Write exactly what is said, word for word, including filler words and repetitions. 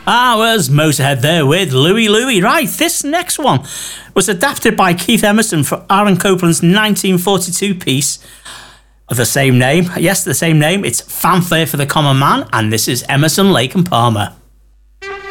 Ah, was Motorhead there with Louie Louie. Right, this next one was adapted by Keith Emerson for Aaron Copland's nineteen forty-two piece of the same name. Yes, the same name. It's Fanfare for the Common Man, and this is Emerson, Lake and Palmer.